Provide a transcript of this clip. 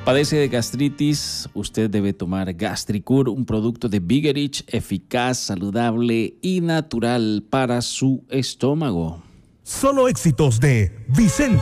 Padece de gastritis, usted debe tomar Gastricur, un producto de Bigerich eficaz, saludable y natural para su estómago. Solo éxitos de Vicente.